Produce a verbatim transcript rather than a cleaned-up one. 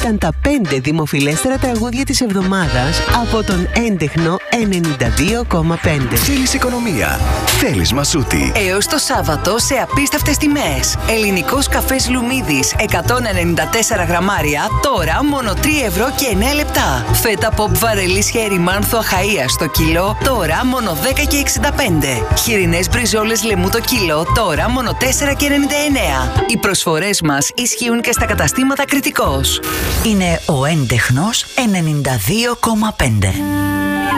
ήταν τα πέντε δημοφιλέστερα τραγούδια της εβδομάδας από τον έντεχνο ενενήντα δύο κόμμα πέντε. Θέλεις οικονομία, θέλεις Μασούτη. Έως το Σάββατο σε απίστευτες τιμές. Ελληνικός καφές Λουμίδης εκατόν ενενήντα τέσσερα γραμμάρια, τώρα μόνο τρία ευρώ και εννέα λεπτά. Φέτα pop βαρελής χέρι Μάνθο Αχαΐα στο κιλό, τώρα μόνο δέκα και εξήντα πέντε. Χοιρινές μπριζόλες λεμού το κιλό, τώρα μόνο τέσσερα και ενενήντα εννέα. Οι προσφορές μας ισχύουν και στα καταστήματα Κρητικός. Είναι ο έντεχνος ενενήντα δύο κόμμα πέντε.